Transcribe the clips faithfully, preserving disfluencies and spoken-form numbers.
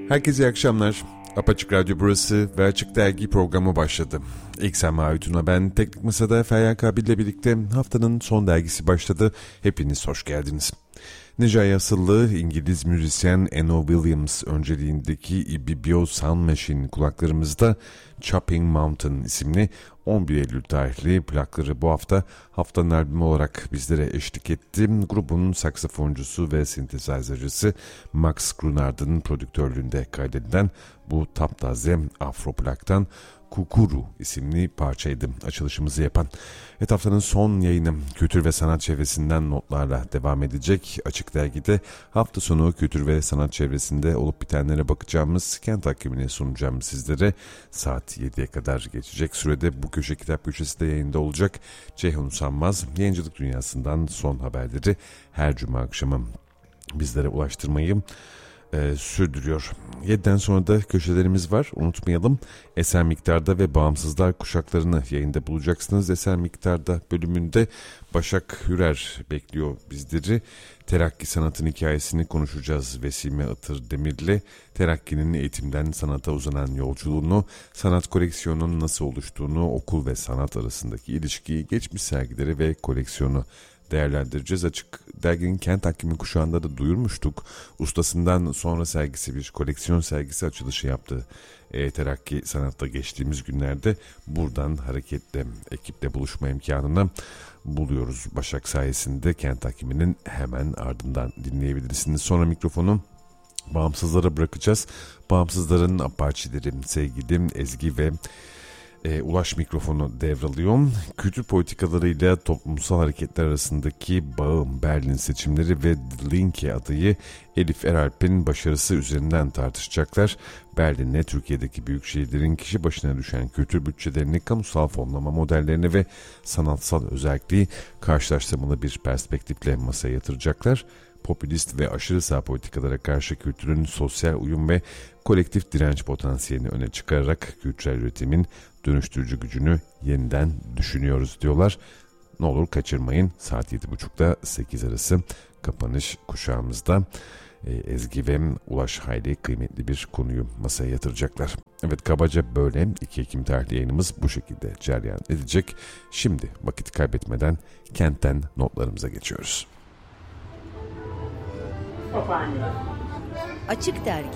Herkese iyi akşamlar. Apaçık Radyo burası ve Açık Dergi programı başladı. İlk Sema Aytun'a ben, Teknik Masa'da Feryal Kabil ile birlikte haftanın son dergisi başladı. Hepiniz hoş geldiniz. Nicai asıllı İngiliz müzisyen Eno Williams önceliğindeki Ibibio Sound Machine kulaklarımızda Chopping Mountain isimli on bir Eylül tarihli plakları bu hafta haftanın albümü olarak bizlere eşlik etti. Grubun saksafoncusu ve sintezajcısı Max Grunard'ın prodüktörlüğünde kaydedilen bu taptaze Afro plaktan Kukuru isimli parçaydı açılışımızı yapan. Evet, haftanın son yayını kültür ve sanat çevresinden notlarla devam edecek. Açık Dergi'de hafta sonu kültür ve sanat çevresinde olup bitenlere bakacağımız kent takvimini sunacağım sizlere. Saat yediye kadar geçecek sürede bu köşe kitap köşesi de yayında olacak. Ceyhun Sanmaz yayıncılık dünyasından son haberleri her cuma akşamı bizlere ulaştırmayı Ee, sürdürüyor. yediden sonra da köşelerimiz var, unutmayalım. Eser Miktar'da ve Bağımsızlar kuşaklarını yayında bulacaksınız. Eser Miktar'da bölümünde Başak Hürer bekliyor bizleri. Terakki sanatın hikayesini konuşacağız Vesime Atır Demir'le. Terakki'nin eğitimden sanata uzanan yolculuğunu, sanat koleksiyonunun nasıl oluştuğunu, okul ve sanat arasındaki ilişkiyi, geçmiş sergileri ve koleksiyonu değerlendireceğiz. Açık Dergi'nin Kent Takvimi kuşağında da duyurmuştuk. Ustasından sonra sergisi, bir koleksiyon sergisi açılışı yaptı. E, Terakki Sanat'ta geçtiğimiz günlerde buradan hareketle ekiple buluşma imkanını buluyoruz. Başak sayesinde Kent Takvimi'nin hemen ardından dinleyebilirsiniz. Sonra mikrofonu bağımsızlara bırakacağız. Bağımsızların apaçileri sevgili Ezgi ve E, Ulaş mikrofonu devralıyor. Kültür politikalarıyla toplumsal hareketler arasındaki bağım, Berlin seçimleri ve The Linke adayı Elif Eralp'in başarısı üzerinden tartışacaklar. Berlin'le Türkiye'deki büyük şehirlerin kişi başına düşen kültür bütçelerini, kamusal fonlama modellerini ve sanatsal özelliği karşılaştırmalı bir perspektifle masaya yatıracaklar. Popülist ve aşırı sağ politikalara karşı kültürün sosyal uyum ve kolektif direnç potansiyelini öne çıkararak kültürel üretimin dönüştürücü gücünü yeniden düşünüyoruz diyorlar. Ne olur kaçırmayın, saat yedi buçukta sekiz arası kapanış kuşağımızda Ezgi ve Ulaş hayli kıymetli bir konuyu masaya yatıracaklar. Evet, kabaca böyle iki Ekim tarihli yayınımız bu şekilde cereyan edecek. Şimdi vakit kaybetmeden kentten notlarımıza geçiyoruz. Açık Dergi.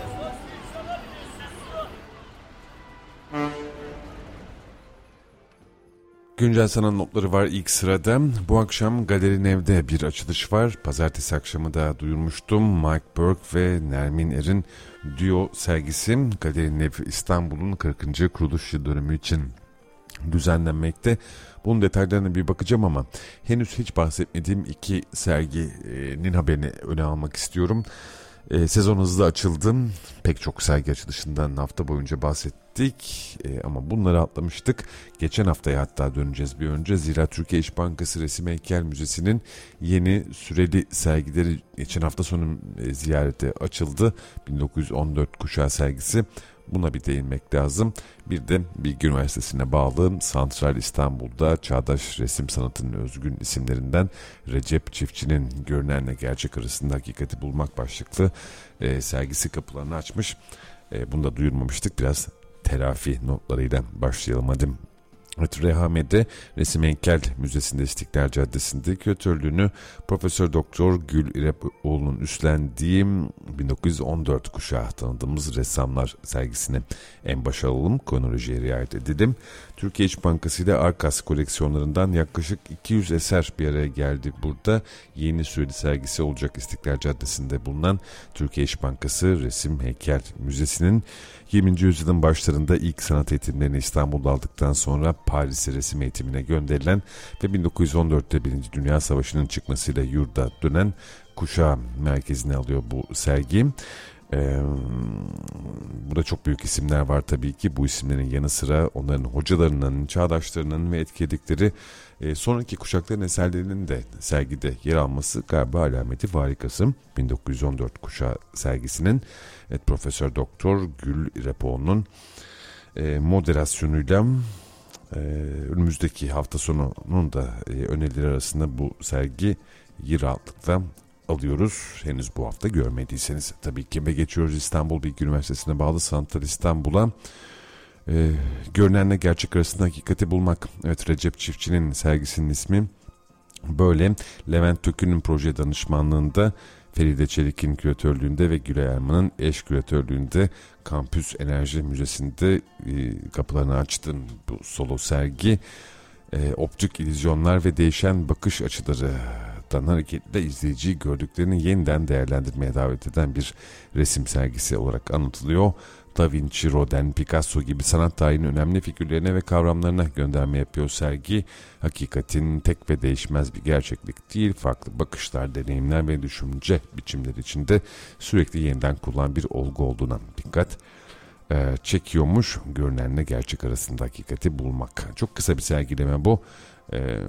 Güncel sanat notları var ilk sırada. Bu akşam Galeri Nev'de bir açılış var. Pazartesi akşamı da duyurmuştum. Mike Burke ve Nermin Er'in Duo sergisi Galeri Nev İstanbul'un kırkıncı kuruluş yıl dönümü için düzenlenmekte. Bunun detaylarına bir bakacağım ama henüz hiç bahsetmediğim iki serginin haberini öne almak istiyorum. E, sezon hızlı açıldı. Pek çok sergi açılışından hafta boyunca bahsettik e, ama bunları atlamıştık. Geçen haftaya hatta döneceğiz bir önce. Zira Türkiye İş Bankası Resim Heykel Müzesi'nin yeni süreli sergileri geçen hafta sonu e, ziyarete açıldı. bin dokuz yüz on dört kuşağı sergisi. Buna bir değinmek lazım. Bir de Bilgi Üniversitesi'ne bağlı Santral İstanbul'da çağdaş resim sanatının özgün isimlerinden Recep Çiftçi'nin görünenle gerçek arasında hakikati bulmak başlıklı e, sergisi kapılarını açmış. E, bunu da duyurmamıştık. Biraz telafi notlarıyla başlayalım hadi. Evet, Rehame'de Resim Heykel Müzesi'nde İstiklal Caddesi'nde küratörlüğünü Profesör Doktor Gül İrepoğlu'nun üstlendiği bin dokuz yüz on dört kuşağı tanıdığımız ressamlar sergisine en başa alalım. Kronolojiye riayet edelim. Türkiye İş Bankası ile Arkas koleksiyonlarından yaklaşık iki yüz eser bir araya geldi burada. Yeni süreli sergisi olacak İstiklal Caddesi'nde bulunan Türkiye İş Bankası Resim Heykel Müzesi'nin yirminci yüzyılın başlarında ilk sanat eğitimlerini İstanbul'da aldıktan sonra Paris'e resim eğitimine gönderilen ve bin dokuz yüz on dörtte Birinci Dünya Savaşı'nın çıkmasıyla yurda dönen kuşağı merkezine alıyor bu sergi. Ee, burada çok büyük isimler var tabii ki. Bu isimlerin yanı sıra onların hocalarının, çağdaşlarının ve etkiledikleri e, sonraki kuşakların eserlerinin de sergide yer alması galiba alameti farikası. bin dokuz yüz on dört kuşağı sergisinin evet, Profesör Doktor Gül İrepoğlu'nun e, moderasyonuyla e, önümüzdeki hafta sonunun da e, önerileri arasında bu sergi rahatlıkla alıyoruz. Henüz bu hafta görmediyseniz tabii ki. Ve geçiyoruz İstanbul Bilgi Üniversitesi'ne bağlı Sanatlar İstanbul'a. Ee, görünenle gerçek arasında hakikati bulmak. Evet, Recep Çiftçi'nin sergisinin ismi böyle. Levent Tökü'nün proje danışmanlığında, Feride Çelik'in küratörlüğünde ve Gülay Erman'ın eş küratörlüğünde Kampüs Enerji Müzesi'nde e, kapılarını açtın bu solo sergi. E, optik illüzyonlar ve değişen bakış açılarından hareketle izleyiciyi gördüklerini yeniden değerlendirmeye davet eden bir resim sergisi olarak anlatılıyor. Da Vinci, Rodin, Picasso gibi sanat tarihinin önemli figürlerine ve kavramlarına gönderme yapıyor sergi. Hakikatin tek ve değişmez bir gerçeklik değil, farklı bakışlar, deneyimler ve düşünce biçimleri içinde sürekli yeniden kullanılan bir olgu olduğuna dikkat e, çekiyormuş. Görünenle gerçek arasında hakikati bulmak. Çok kısa bir sergileme bu. E,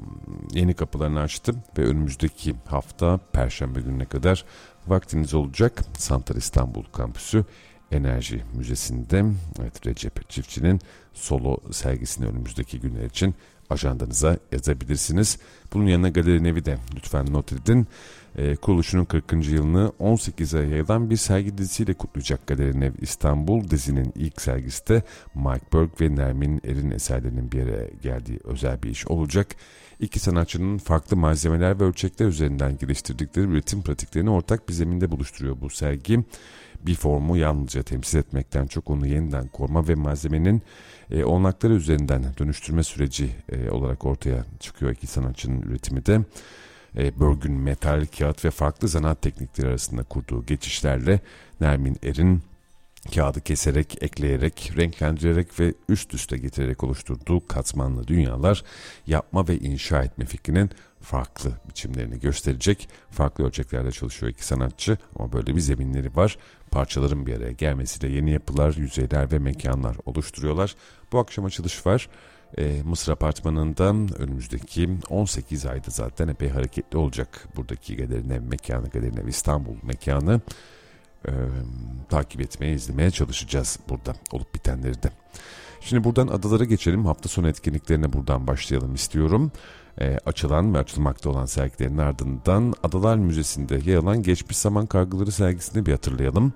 yeni kapılarını açtım ve önümüzdeki hafta Perşembe gününe kadar vaktiniz olacak. Sanatlar İstanbul Kampüsü Enerji Müzesi'nde, evet, Recep Çiftçi'nin solo sergisini önümüzdeki günler için ajandanıza yazabilirsiniz. Bunun yanına Galeri Nevi de lütfen not edin. E, kuruluşunun kırkıncı yılını on sekiz aya yayılan bir sergi dizisiyle kutlayacak Galeri Nevi İstanbul. Dizinin ilk sergisi de Mike Berg ve Nermin Er'in eserlerinin bir yere geldiği özel bir iş olacak. İki sanatçının farklı malzemeler ve ölçekler üzerinden geliştirdikleri üretim pratiklerini ortak bir zeminde buluşturuyor bu sergi. Bir formu yalnızca temsil etmekten çok onu yeniden koruma ve malzemenin e, olanakları üzerinden dönüştürme süreci e, olarak ortaya çıkıyor iki sanatçının üretimi de. E, Berg'ün metal, kağıt ve farklı zanaat teknikleri arasında kurduğu geçişlerle Nermin Er'in kağıdı keserek, ekleyerek, renklendirerek ve üst üste getirerek oluşturduğu katmanlı dünyalar yapma ve inşa etme fikrinin farklı biçimlerini gösterecek. Farklı ölçeklerde çalışıyor iki sanatçı ama böyle bir zeminleri var. Parçaların bir araya gelmesiyle yeni yapılar, yüzeyler ve mekanlar oluşturuyorlar. Bu akşam açılış var. Ee, Mısır Apartmanı'ndan önümüzdeki on sekiz ayda zaten epey hareketli olacak. Buradaki Galeri Nevi mekanı, Galeri Nevi İstanbul mekanı. Ee, takip etmeye, izlemeye çalışacağız burada olup bitenleri de. Şimdi buradan adalara geçelim. Hafta sonu etkinliklerine buradan başlayalım istiyorum. E, açılan ve açılmakta olan sergilerin ardından Adalar Müzesi'nde yer alan Geçmiş Zaman Kargıları sergisini bir hatırlayalım.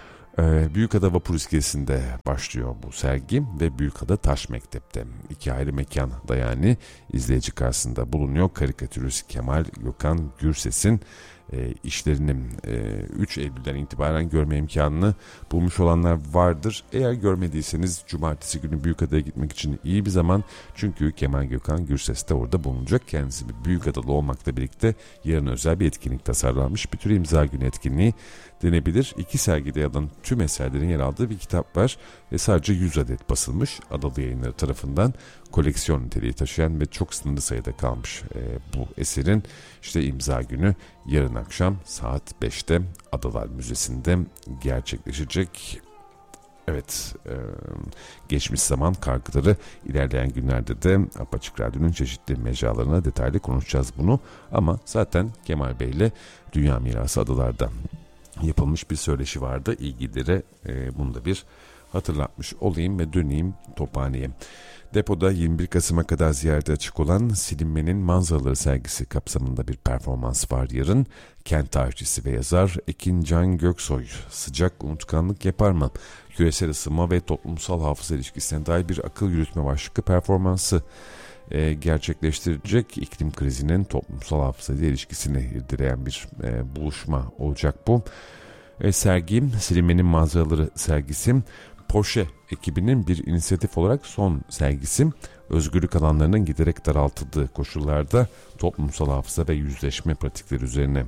E, Büyükada Vapur İskelesi'nde başlıyor bu sergi ve Büyükada Taş Mektep'te. İki ayrı mekanda yani izleyici karşısında bulunuyor. Karikatürist Kemal Gökhan Gürses'in E, işlerini e, üç Eylül'den itibaren görme imkanını bulmuş olanlar vardır. Eğer görmediyseniz cumartesi günü Büyükada'ya gitmek için iyi bir zaman. Çünkü Kemal Gökhan Gürses de orada bulunacak. Kendisi bir Büyükadalı olmakla birlikte yarın özel bir etkinlik tasarlanmış. Bir tür imza günü etkinliği denebilir. İki sergide yer alan tüm eserlerin yer aldığı bir kitap var. Ve sadece yüz adet basılmış. Adalı Yayınları tarafından koleksiyon niteliği taşıyan ve çok sınırlı sayıda kalmış e, bu eserin işte imza günü yarın akşam saat beşte Adalar Müzesi'nde gerçekleşecek. Evet, e, geçmiş zaman kargıları ilerleyen günlerde de Apaçık Radyo'nun çeşitli mecralarına detaylı konuşacağız bunu. Ama zaten Kemal Bey'le Dünya Mirası Adalar'da yapılmış bir söyleşi vardı. İlgililere e, bunu da bir hatırlatmış olayım ve döneyim Tophane'ye. Depoda yirmi bir Kasım'a kadar ziyarete açık olan Silinmenin Manzaraları sergisi kapsamında bir performans var yarın. Kent tarihçisi ve yazar Ekin Can Göksoy sıcak unutkanlık yapar mı? Küresel ısınma ve toplumsal hafıza ilişkisine dair bir akıl yürütme başlıklı performansı e, gerçekleştirecek. İklim krizinin toplumsal hafıza ile ilişkisini irdeleyen bir e, buluşma olacak bu. E, sergi Silinmenin Manzaraları sergisi Porsche ekibinin bir inisiyatif olarak son sergisi. Özgürlük alanlarının giderek daraltıldığı koşullarda toplumsal hafıza ve yüzleşme pratikleri üzerine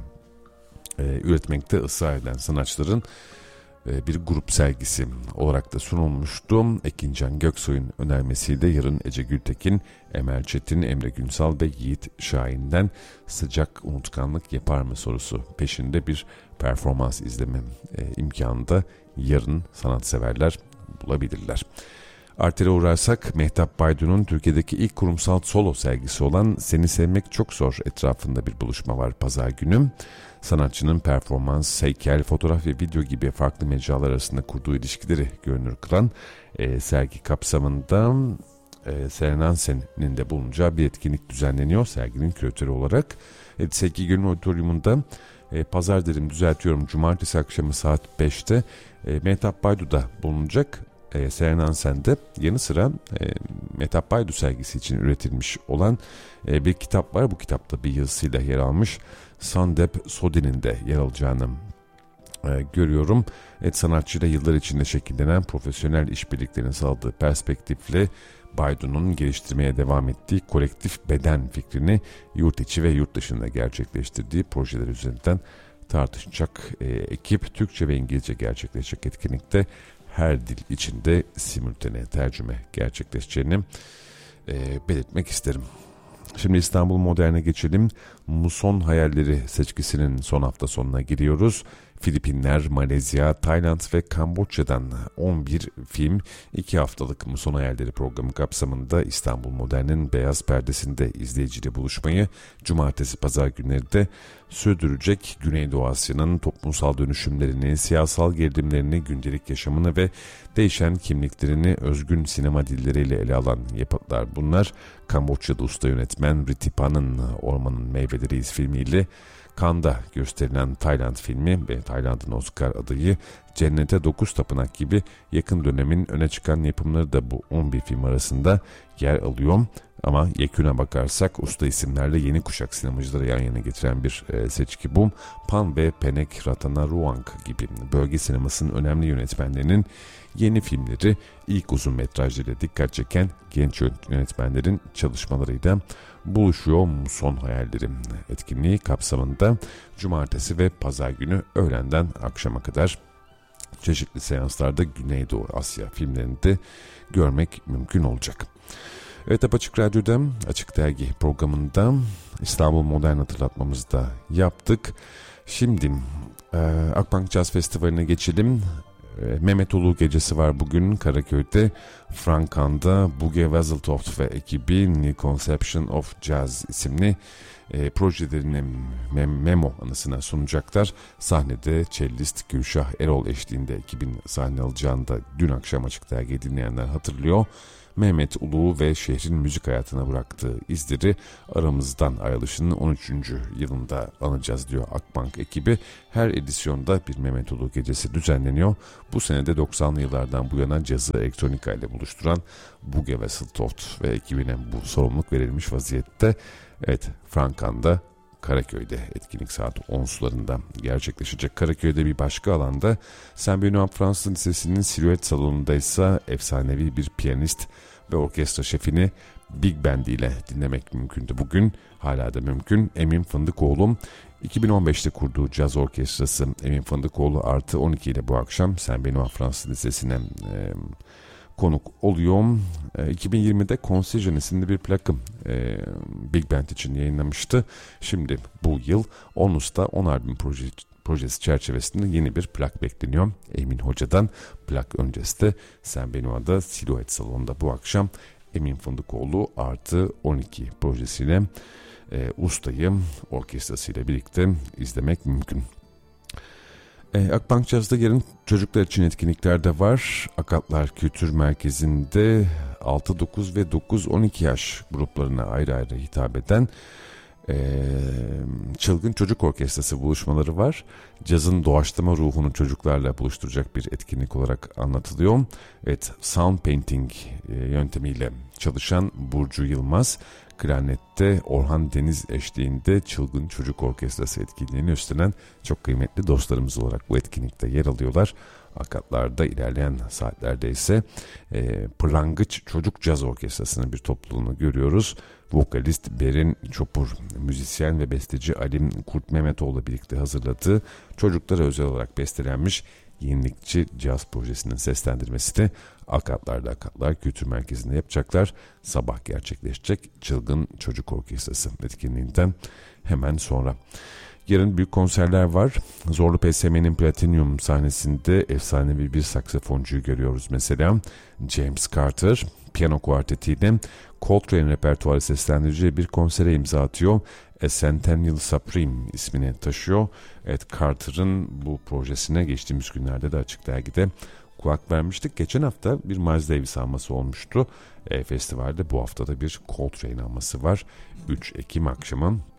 e, üretmekte ısrar eden sanatçıların e, bir grup sergisi olarak da sunulmuştu. Ekin Can Göksoy'un önermesiyle yarın Ece Gültekin, Emel Çetin, Emre Günsal ve Yiğit Şahin'den sıcak unutkanlık yapar mı sorusu peşinde bir performans izleme e, imkanı da yarın sanatseverler bulabilirler. Arter'e uğrarsak Mehtap Baydoun'un Türkiye'deki ilk kurumsal solo sergisi olan Seni Sevmek Çok Zor etrafında bir buluşma var pazar günü. Sanatçının performans, heykel, fotoğraf ve video gibi farklı mecralar arasında kurduğu ilişkileri görünür kılan e, sergi kapsamında e, Seren Hansen'in de bulunacağı bir etkinlik düzenleniyor serginin küratörü olarak. Edis Günün Auditorium'unda e, pazar dedim düzeltiyorum, cumartesi akşamı saat beşte e, Mehtap Baydu'da bulunacak. E, Seren Ansen'de yanı sıra e, Mehtap Baydu sergisi için üretilmiş olan e, bir kitap var. Bu kitapta bir yazısıyla yer almış. Sandep Sodi'nin de yer alacağını e, görüyorum. Evet, sanatçıyla yıllar içinde şekillenen profesyonel işbirliklerinin sağladığı perspektifle Baydu'nun geliştirmeye devam ettiği kolektif beden fikrini yurt içi ve yurt dışında gerçekleştirdiği projeler üzerinden tartışacak e, ekip. Türkçe ve İngilizce gerçekleşecek etkinlikte her dil içinde simultane tercüme gerçekleşeceğini e, belirtmek isterim. Şimdi İstanbul Modern'e geçelim. Muson Hayalleri seçkisinin son hafta sonuna giriyoruz. Filipinler, Malezya, Tayland ve Kamboçya'dan on bir film iki haftalık Muson Hayalleri programı kapsamında İstanbul Modern'in beyaz perdesinde izleyiciyle buluşmayı cumartesi pazar günleri de sürdürecek. Güneydoğu Asya'nın toplumsal dönüşümlerini, siyasal gerilimlerini, gündelik yaşamını ve değişen kimliklerini özgün sinema dilleriyle ele alan yapıtlar bunlar. Kamboçya'da usta yönetmen Ritipan'ın Ormanın Meyveleriyiz filmiyle Cannes'da gösterilen Tayland filmi ve Tayland'ın Oscar adayı Cennete Dokuz Tapınak gibi yakın dönemin öne çıkan yapımları da bu on bir film arasında yer alıyor. Ama yekûne bakarsak usta isimlerle yeni kuşak sinemacıları yan yana getiren bir e, seçki bu. Pan ve Penek Ratanaruang gibi bölge sinemasının önemli yönetmenlerinin yeni filmleri, ilk uzun metrajlarıyla dikkat çeken genç yönetmenlerin çalışmalarıyla buluşuyor. Muson Hayalleri etkinliği kapsamında cumartesi ve pazar günü öğlenden akşama kadar çeşitli seanslarda Güneydoğu Asya filmlerini de görmek mümkün olacak. Evet, Apaçık Radyo'da Açık Dergi programında İstanbul Modern hatırlatmamızı da yaptık. Şimdi e, Akbank Jazz Festivali'ne geçelim. E, Mehmet Ulu Gecesi var bugün Karaköy'de. Frankan'da Buge Wezeltoft ve ekibi New Conception of Jazz isimli e, projelerini mem- memo anısına sunacaklar. Sahnede cellist Gülşah Erol eşliğinde ekibin sahne alacağını da dün akşam Açık Dergi dinleyenler hatırlıyor. Mehmet Ulu ve şehrin müzik hayatına bıraktığı izleri aramızdan ayrılışının on üçüncü yılında anacağız diyor Akbank ekibi. Her edisyonda bir Mehmet Ulu gecesi düzenleniyor. Bu senede doksanlı yıllardan bu yana cazı elektronika ile buluşturan Buge Wezeltoft ve ekibine bu sorumluluk verilmiş vaziyette. Evet, Frankan'da Karaköy'de etkinlik saat on sularında gerçekleşecek. Karaköy'de bir başka alanda Saint Benoît Fransız Lisesi'nin Silüet Salonu'nda ise efsanevi bir piyanist ve orkestra şefini Big Band ile dinlemek mümkündü bugün. Hala da mümkün. Emin Fındıkoğlu iki bin on beşte kurduğu caz orkestrası Emin Fındıkoğlu artı on iki ile bu akşam Saint Benoît Fransız Lisesi'ne e, konuk oluyor. E, iki bin yirmide Concision isimli bir plakı e, Big Band için yayınlamıştı. Şimdi bu yıl Onus'ta on albüm proje, projesi çerçevesinde yeni bir plak bekleniyor. Emin Hoca'dan plak öncesi de Saint Benoît'da Silüet Salonu'nda bu akşam Emin Fındıkoğlu artı on iki projesiyle e, ustayı orkestrasıyla birlikte izlemek mümkün. E, Akbank Jazz'da yarın çocuklar için etkinlikler de var. Akatlar Kültür Merkezi'nde altı dokuz ve dokuz on iki yaş gruplarına ayrı ayrı hitap eden e, Çılgın Çocuk Orkestrası buluşmaları var. Cazın doğaçlama ruhunu çocuklarla buluşturacak bir etkinlik olarak anlatılıyor. Evet, sound painting e, yöntemiyle çalışan Burcu Yılmaz, klarnette Orhan Deniz eşliğinde Çılgın Çocuk Orkestrası etkinliğini üstlenen çok kıymetli dostlarımız olarak bu etkinlikte yer alıyorlar. Akatlarda ilerleyen saatlerde ise e, Pırlangıç Çocuk Caz Orkestrası'nın bir topluluğunu görüyoruz. Vokalist Berin Çopur, müzisyen ve besteci Ali Kurt Mehmetoğlu'la birlikte hazırladığı çocuklara özel olarak bestelenmiş yenilikçi caz projesinin seslendirmesi de Akatlar'da Akatlar Kültür Merkezi'nde yapacaklar. Sabah gerçekleşecek Çılgın Çocuk Orkestrası etkinliğinden hemen sonra. Yarın büyük konserler var. Zorlu P S M'nin Platinum sahnesinde efsanevi bir saksafoncuyu görüyoruz mesela. James Carter piyano kuartetiyle Coltrane repertuarı seslendireceği bir konsere imza atıyor. A Centennial Supreme ismini taşıyor. Evet, Carter'ın bu projesine geçtiğimiz günlerde de Açık Dergi'de kulak vermiştik. Geçen hafta bir Miles Davis alması olmuştu. E, festivalde bu haftada bir Coltrane alması var. üç Ekim akşamı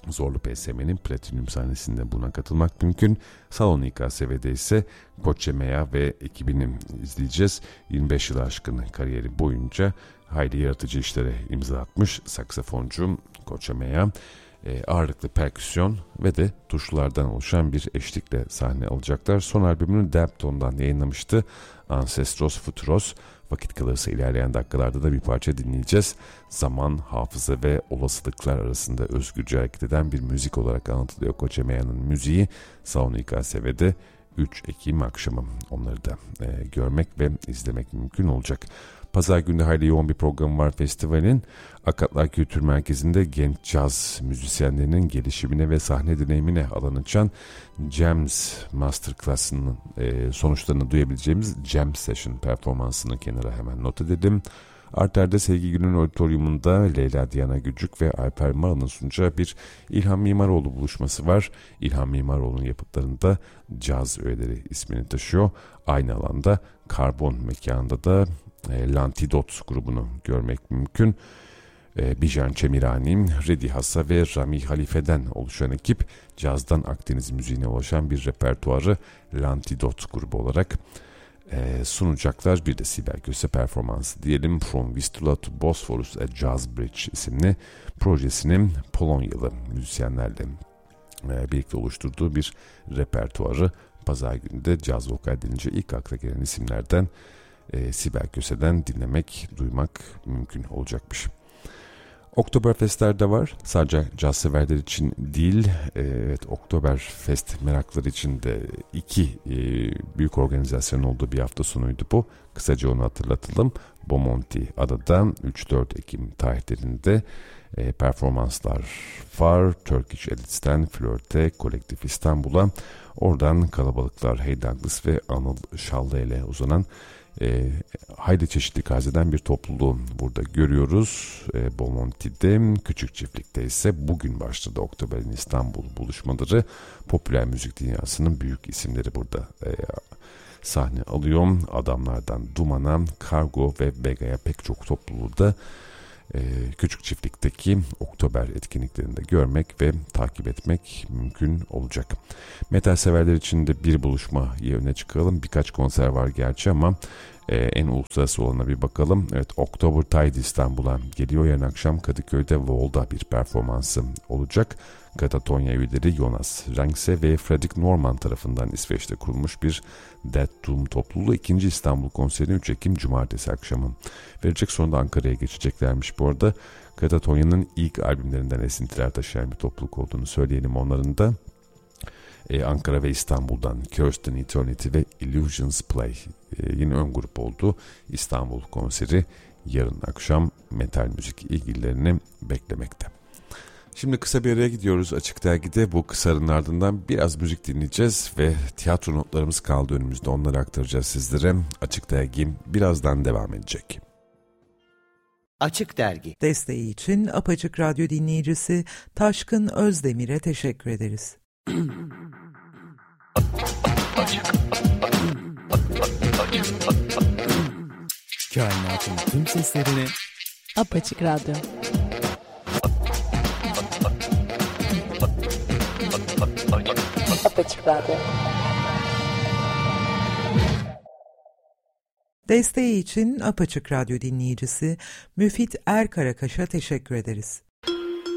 Zorlu P S M'nin Platinum sahnesinde buna katılmak mümkün. Salon İ K S V'de ise Koçemeya ve ekibini izleyeceğiz. yirmi beş yıl aşkın kariyeri boyunca hayli yaratıcı işlere imza atmış saksafoncu Koçemeya. E, ağırlıklı perküsyon ve de tuşlardan oluşan bir eşlikle sahne alacaklar. Son albümünü Daptone'dan yayınlamıştı. Ancestros Futuros. Vakit kalırsa ilerleyen dakikalarda da bir parça dinleyeceğiz. Zaman, hafıza ve olasılıklar arasında özgürce hareket eden bir müzik olarak anlatılıyor Koçemeya'nın müziği. Salon İ K S V'de üç Ekim akşamı onları da e, görmek ve izlemek mümkün olacak. Pazar günü hayli yoğun bir programı var festivalin. Akatlar Kültür Merkezi'nde genç caz müzisyenlerinin gelişimine ve sahne deneyimine alan açan Jams Masterclass'ının e, sonuçlarını duyabileceğimiz Jam Session performansını kenara hemen not edelim. Arter'de Sevgi Gün'ün Auditorium'unda Leyla Diana Gücük ve Alper Mara'nın sunacağı bir İlhan Mimaroğlu buluşması var. İlhan Mimaroğlu'nun yapıtlarında caz öğeleri ismini taşıyor. Aynı alanda Karbon mekanında da e, Lantidot grubunu görmek mümkün. E, Bijan Çemirani, Redi Hassa ve Rami Halife'den oluşan ekip cazdan Akdeniz müziğine ulaşan bir repertuarı Lantidot grubu olarak e, sunacaklar. Bir de Sibel Köse performansı diyelim. From Vistula to Bosphorus a Jazz Bridge isimli projesinin Polonyalı müzisyenlerle e, birlikte oluşturduğu bir repertuarı pazar günü de caz vokal denince ilk akla gelen isimlerden e, Sibel Köse'den dinlemek, duymak mümkün olacakmış. Oktoberfestler de var. Sadece caz severler için değil, evet, Oktoberfest merakları için de iki e, büyük organizasyon olduğu bir hafta sonuydu bu. Kısaca onu hatırlatalım. Bomonti adada üç dört Ekim tarihlerinde e, performanslar var. Turkish Elites'ten Flörte, Kolektif İstanbul'a, oradan kalabalıklar Hey Douglas ve Anıl Şallı ile uzanan E, hayli çeşitli eden bir topluluğu burada görüyoruz. E, Bomonti'de, Küçük Çiftlik'te ise bugün başladı Oktober'in İstanbul buluşmaları. Popüler müzik dünyasının büyük isimleri burada e, sahne alıyor. Adamlardan Duman'a, Kargo ve Bega'ya pek çok topluluğu da e, Küçük Çiftlik'teki Oktober etkinliklerinde görmek ve takip etmek mümkün olacak. Metal severler için de bir buluşmayı öne çıkaralım. Birkaç konser var gerçi ama e, en uluslararası olana bir bakalım. Evet, Oktober Tide İstanbul'a geliyor. Yarın akşam Kadıköy'de Vol'da bir performansı olacak. Katatonya üyeleri Jonas Rankse ve Fredrik Norman tarafından İsveç'te kurulmuş bir Dead Doom topluluğu ikinci İstanbul konserini üç Ekim Cumartesi akşamı verecek. Sonra da Ankara'ya geçeceklermiş bu arada. Katatonya'nın ilk albümlerinden esintiler taşıyan bir topluluk olduğunu söyleyelim onların da. Ee, Ankara ve İstanbul'dan Kirsten Eternity ve Illusions Play ee, yine ön grup oldu. İstanbul konseri yarın akşam metal müzik ilgililerini beklemekte. Şimdi kısa bir araya gidiyoruz Açık Dergi'de. Bu kısanın ardından biraz müzik dinleyeceğiz ve tiyatro notlarımız kaldı önümüzde. Onları aktaracağız sizlere. Açık Dergi birazdan devam edecek. Açık Dergi. Desteği için Apaçık Radyo dinleyicisi Taşkın Özdemir'e teşekkür ederiz. Kainatın tüm seslerini Apaçık Radyo. Apaçık Radyo. Desteği için Apaçık Radyo dinleyicisi Müfit Erkarakaş'a teşekkür ederiz.